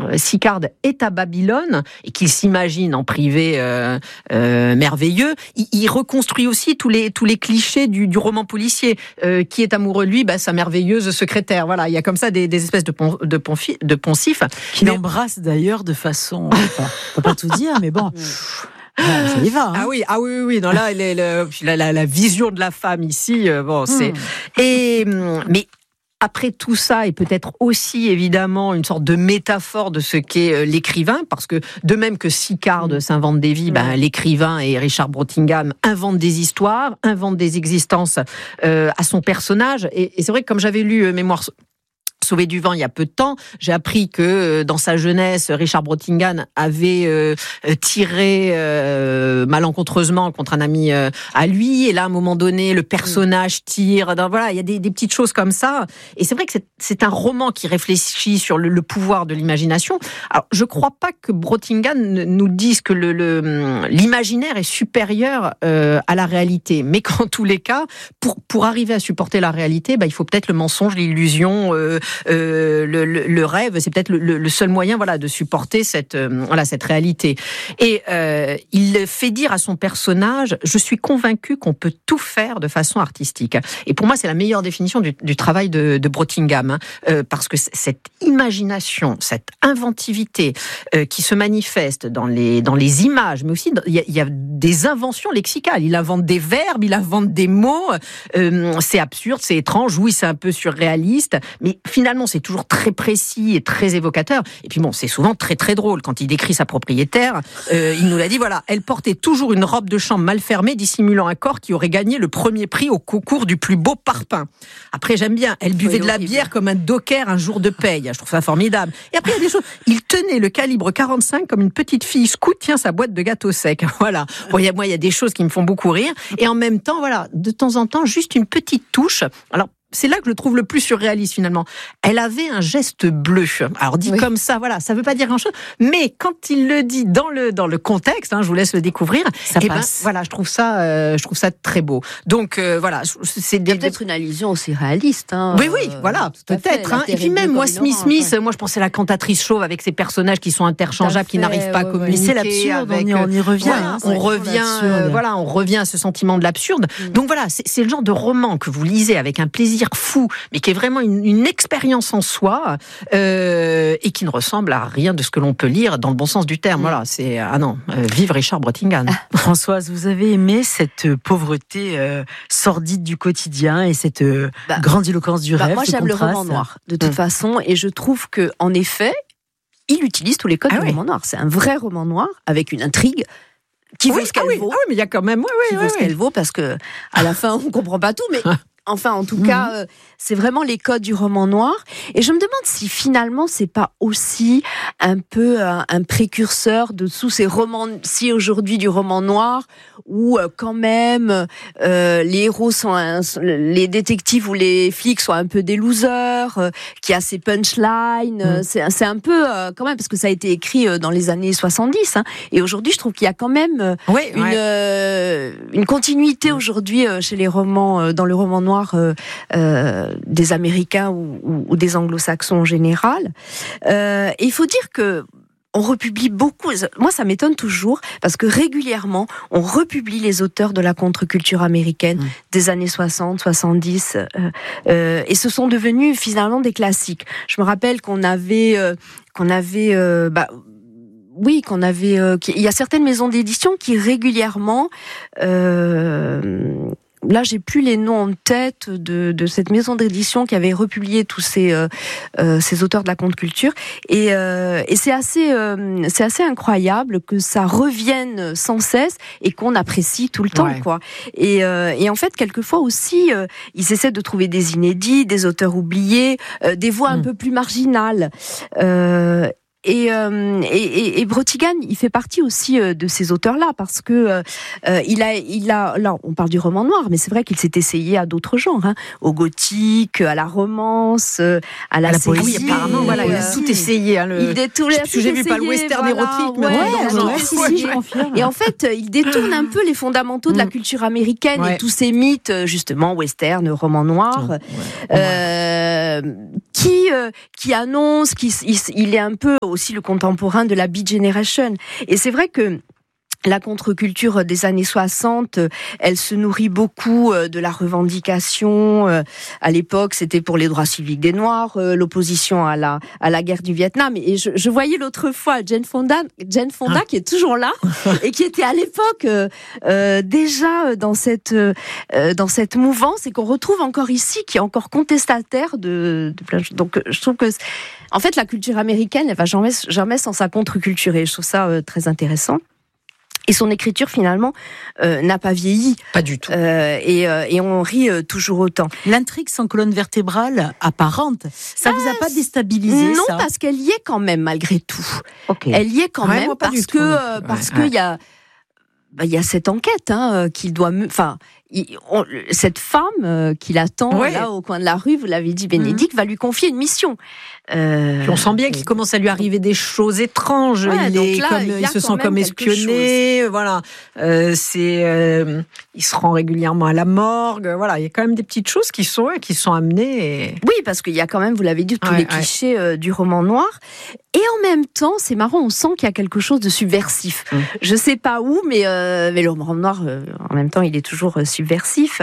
Sicard est à Babylone et qu'il s'imagine en privé merveilleux, il reconstruit aussi tous les clichés du roman policier. Qui est amoureux de lui, sa merveilleuse secrétaire. Voilà, il y a comme ça des espèces de poncifs. Qui l'embrasse d'ailleurs de façon... Enfin, on peut pas tout dire, mais bon... Ça y va. Hein. Ah oui. Non, là, la vision de la femme ici, c'est... Mais après tout ça, et peut-être aussi évidemment une sorte de métaphore de ce qu'est l'écrivain, parce que de même que Sicard s'invente des vies, l'écrivain et Richard Brottingham inventent des histoires, inventent des existences à son personnage. Et c'est vrai que comme j'avais lu Mémoire Sauvé du vent il y a peu de temps, j'ai appris que dans sa jeunesse, Richard Brottingham avait tiré malencontreusement contre un ami à lui, et là à un moment donné le personnage tire, voilà, il y a des petites choses comme ça, et c'est vrai que c'est un roman qui réfléchit sur le pouvoir de l'imagination. Alors je crois pas que Brottingham nous dise que l'imaginaire est supérieur à la réalité, mais qu'en tous les cas, pour arriver à supporter la réalité, il faut peut-être le mensonge, l'illusion, le rêve, c'est peut-être le seul moyen, de supporter cette réalité. Et il fait dire à son personnage: je suis convaincu qu'on peut tout faire de façon artistique. Et pour moi, c'est la meilleure définition du travail de Brottingham, parce que cette imagination, cette inventivité qui se manifeste dans les images, mais aussi il y a des inventions lexicales. Il invente des verbes, il invente des mots. C'est absurde, c'est étrange, oui, c'est un peu surréaliste, mais finalement, c'est toujours très précis et très évocateur. Et puis c'est souvent très très drôle. Quand il décrit sa propriétaire, il nous l'a dit, elle portait toujours une robe de chambre mal fermée, dissimulant un corps qui aurait gagné le premier prix au concours du plus beau parpaing. Après, j'aime bien, elle buvait de la bière comme un docker un jour de paye. Je trouve ça formidable. Et après, il y a des choses. Il tenait le calibre 45 comme une petite fille scout tient sa boîte de gâteaux secs. Voilà. Il y a des choses qui me font beaucoup rire. Et en même temps, de temps en temps, juste une petite touche. Alors, c'est là que je le trouve le plus surréaliste finalement. Elle avait un geste bleu. Alors dit comme ça, ça veut pas dire grand-chose, mais quand il le dit dans le contexte, je vous laisse le découvrir. Ça passe. Je trouve ça très beau. Donc c'est peut-être une allusion aussi réaliste. Oui, peut-être. Et puis même moi, Smith, moi je pensais à la cantatrice chauve avec ses personnages qui sont interchangeables, qui n'arrivent pas à communiquer. Mais c'est l'absurde. On y revient. On revient à ce sentiment de l'absurde. Donc c'est le genre de roman que vous lisez avec un plaisir fou, mais qui est vraiment une expérience en soi, et qui ne ressemble à rien de ce que l'on peut lire dans le bon sens du terme. Voilà, c'est vive Richard Brottingham. Françoise, vous avez aimé cette pauvreté sordide du quotidien et cette grandiloquence du rêve. Moi, j'aime le roman noir, de toute façon, et je trouve que, en effet, il utilise tous les codes du roman noir. C'est un vrai roman noir avec une intrigue. Qui vaut ce qu'elle vaut. Mais il y a quand même, qui vaut ce qu'elle vaut, parce que à la fin, on comprend pas tout, mais. Enfin, en tout cas, c'est vraiment les codes du roman noir. Et je me demande si finalement, c'est pas aussi un peu un précurseur de tous ces romans, si aujourd'hui du roman noir, où quand même les héros les détectives ou les flics sont un peu des losers, qui a ces punchlines. C'est un peu quand même, parce que ça a été écrit dans les années 70. Et aujourd'hui, je trouve qu'il y a quand même une continuité aujourd'hui chez les romans, dans le roman noir. Des Américains ou des Anglo-Saxons en général. Et il faut dire que on republie beaucoup. Moi, ça m'étonne toujours parce que régulièrement, on republie les auteurs de la contre-culture américaine des années 60, 70, et ce sont devenus finalement des classiques. Je me rappelle il y a certaines maisons d'édition qui régulièrement là, j'ai plus les noms en tête de cette maison d'édition qui avait republié tous ces auteurs de la contre-culture, et c'est assez incroyable que ça revienne sans cesse et qu'on apprécie tout le temps, quoi. Et en fait, quelquefois aussi, ils essaient de trouver des inédits, des auteurs oubliés, des voix un peu plus marginales. Et Brottingham, il fait partie aussi de ces auteurs-là, parce que il a là, on parle du roman noir, mais c'est vrai qu'il s'est essayé à d'autres genres, au gothique, à la romance, à la série. Oui, apparemment, il a tout essayé. Il détourne. J'ai vu pas le western érotique, et en fait, il détourne un peu les fondamentaux de la culture américaine et tous ces mythes, justement, western, roman noir, qui annonce qu'il est un peu aussi le contemporain de la Beat Generation. Et c'est vrai que la contre-culture des années 60, elle se nourrit beaucoup de la revendication. À l'époque, c'était pour les droits civiques des Noirs, l'opposition à la guerre du Vietnam. Et je voyais l'autre fois Jane Fonda qui est toujours là et qui était à l'époque déjà dans cette mouvance et qu'on retrouve encore ici, qui est encore contestataire de plein de choses. Donc, je trouve que en fait, la culture américaine, elle va jamais sans sa contre-culture. Et je trouve ça très intéressant. Et son écriture, finalement, n'a pas vieilli. Pas du tout. Et on rit toujours autant. L'intrigue sans colonne vertébrale apparente, ça vous a pas déstabilisé? Non, ça parce qu'elle y est quand même, malgré tout. Okay. Elle y est quand même, parce que il y a cette enquête qu'il doit... cette femme qui l'attend là au coin de la rue, vous l'avez dit, Bénédicte, va lui confier une mission. Puis on sent bien qu'il commence à lui arriver des choses étranges. Il se sent comme espionné. Voilà, il se rend régulièrement à la morgue. Voilà, il y a quand même des petites choses qui sont amenées. Oui, parce qu'il y a quand même, vous l'avez dit, tous les clichés du roman noir. Et en même temps, c'est marrant, on sent qu'il y a quelque chose de subversif. Je sais pas où, mais le roman noir, en même temps, il est toujours subversif.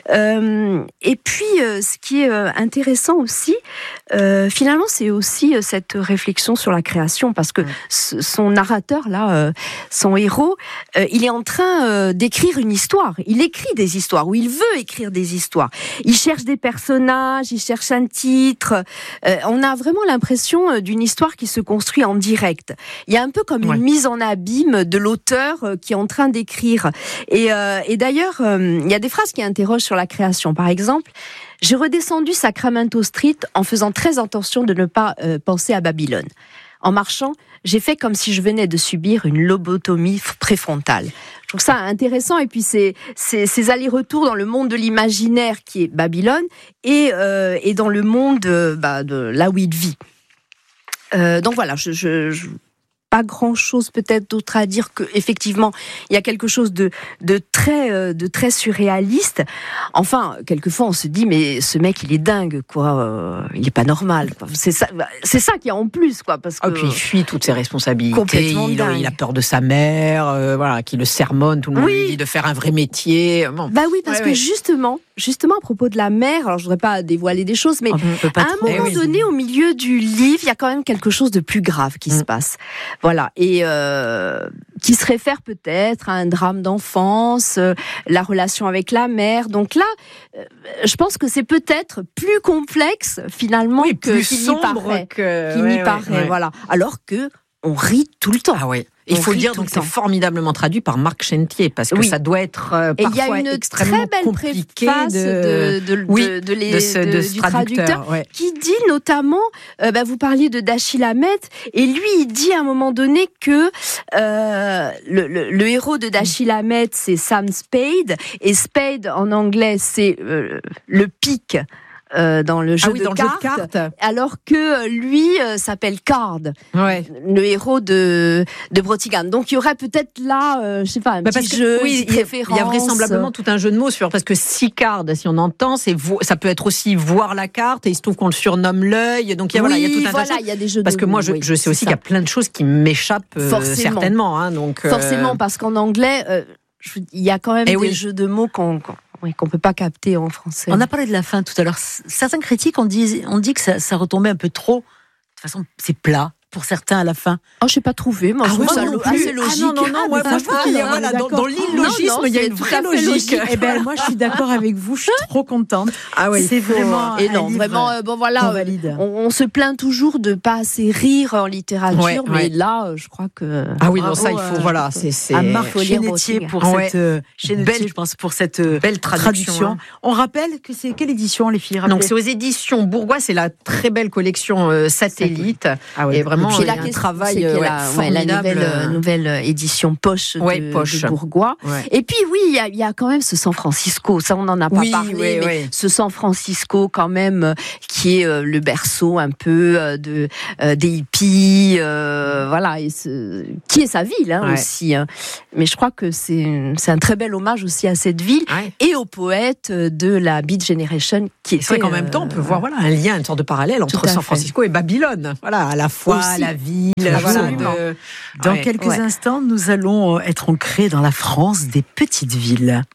Et puis, ce qui est intéressant aussi, finalement, c'est aussi cette réflexion sur la création, parce que son narrateur, là, son héros, il est en train d'écrire une histoire. Il écrit des histoires, ou il veut écrire des histoires. Il cherche des personnages, il cherche un titre. On a vraiment l'impression d'une histoire qui se construit en direct. Il y a un peu comme une mise en abîme de l'auteur qui est en train d'écrire. Et d'ailleurs, il y a des phrases qui interrogent sur la création. Par exemple, j'ai redescendu Sacramento Street en faisant très attention de ne pas penser à Babylone. En marchant, j'ai fait comme si je venais de subir une lobotomie préfrontale. Je trouve ça intéressant, et puis c'est ces allers-retours dans le monde de l'imaginaire qui est Babylone et dans le monde de là où il vit. Donc voilà, pas grand-chose peut-être d'autre à dire que effectivement il y a quelque chose de très surréaliste. Enfin, quelquefois on se dit mais ce mec il est dingue quoi, il est pas normal quoi. C'est ça qui est en plus quoi, parce que puis il fuit toutes ses responsabilités, il a peur de sa mère, voilà, qui le sermonne, tout le monde lui dit de faire un vrai métier. Bon. Bah oui, parce que justement à propos de la mère, alors je voudrais pas dévoiler des choses, mais à un moment donné au milieu du livre, il y a quand même quelque chose de plus grave qui se passe. Voilà, et qui se réfère peut-être à un drame d'enfance, la relation avec la mère. Donc là, je pense que c'est peut-être plus complexe finalement qu'il n'y paraît. Voilà. Alors que on rit tout le temps. Ah ouais. Il faut dire donc c'est formidablement traduit par Marc Chentier, parce que ça doit être parfois extrêmement compliqué du traducteur qui dit notamment, vous parliez de Dashiell Hammett, et lui il dit à un moment donné que le héros de Dashiell Hammett c'est Sam Spade, et Spade en anglais c'est le pic dans le jeu de cartes, alors que lui s'appelle Card, le héros de Brotigan. Donc il y aurait peut-être là, je sais pas, un petit jeu, une référence. Il y a vraisemblablement tout un jeu de mots parce que si Card, si on entend, ça peut être aussi voir la carte, et il se trouve qu'on le surnomme l'œil. Donc il y a tout un tas de choses. Il y a des jeux parce que moi je sais aussi qu'il y a plein de choses qui m'échappent certainement. Forcément, parce qu'en anglais, il y a quand même des jeux de mots qu'on peut pas capter en français. On a parlé de la fin tout à l'heure. Certains critiques ont dit que ça retombait un peu trop. De toute façon, c'est plat pour certains à la fin. Oh, je n'ai pas trouvé. Moi, je trouve ça assez logique. Non, moi, je trouve qu'il y a, dans l'illogisme, il y a une vraie logique. Eh ben, moi, je suis d'accord avec vous. Je suis trop contente. Ah oui, c'est vraiment. Et non, vraiment, on se plaint toujours de pas assez rire en littérature, mais là, je crois que. Ah oui, non, ça, il faut, voilà, c'est. À Marc Chénetier pour cette belle traduction. On rappelle que c'est quelle édition, les filles? Donc, c'est aux éditions Bourgois, c'est la très belle collection Satellite. Et vraiment, il y a un travail formidable. La nouvelle édition poche de Bourgois. Et puis il y a quand même ce San Francisco, ça on n'en a pas parlé, mais ce San Francisco quand même qui est le berceau un peu des hippies, voilà, et qui est sa ville aussi. Mais je crois que c'est un très bel hommage aussi à cette ville et aux poètes de la Beat Generation qui c'est vrai qu'en même temps on peut voir un lien, une sorte de parallèle entre San Francisco et Babylone. Voilà, à la fois aussi. la ville. Absolument. Dans quelques instants, nous allons être ancrés dans la France des petites villes.